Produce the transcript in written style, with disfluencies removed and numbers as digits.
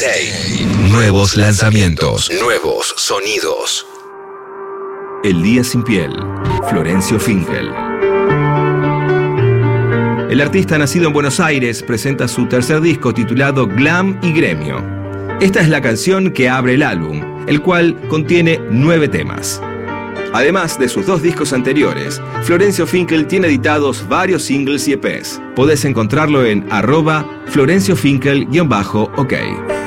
Stay. Nuevos lanzamientos. Nuevos sonidos. El día sin piel. Florencio Finkel. El artista nacido en Buenos Aires presenta su tercer disco titulado Glam y Gremio. Esta es la canción que abre el álbum, el cual contiene 9 temas. Además de sus 2 discos anteriores, Florencio Finkel tiene editados varios singles y EPs. Podés encontrarlo en @FlorencioFinkel_OK.